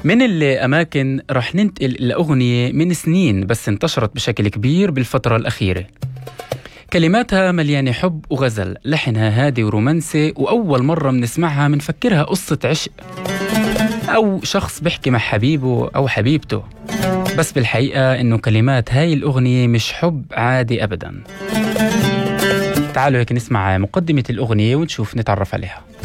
من الأماكن رح ننتقل لأغنية من سنين بس انتشرت بشكل كبير بالفترة الأخيرة. كلماتها مليانة حب وغزل، لحنها هادي ورومانسي، وأول مرة بنسمعها منفكرها قصة عشق أو شخص بيحكي مع حبيبه أو حبيبته، بس بالحقيقة إنه كلمات هاي الأغنية مش حب عادي أبدا. تعالوا هيك نسمع مقدمة الأغنية ونشوف نتعرف عليها.